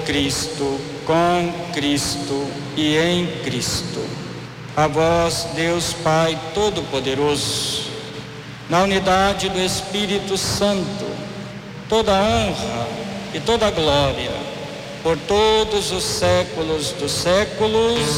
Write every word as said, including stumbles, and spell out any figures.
Cristo, com Cristo e em Cristo. A vós, Deus Pai Todo-Poderoso, na unidade do Espírito Santo, toda honra e toda glória, por todos os séculos dos séculos.